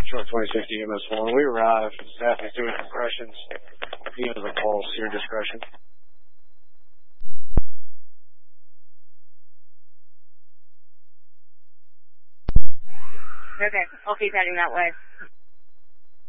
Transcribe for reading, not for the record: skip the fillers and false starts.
Short 2060 MS1. We arrive. Staff is doing compressions. Give us a pulse, your discretion. Okay, I'll keep heading that way.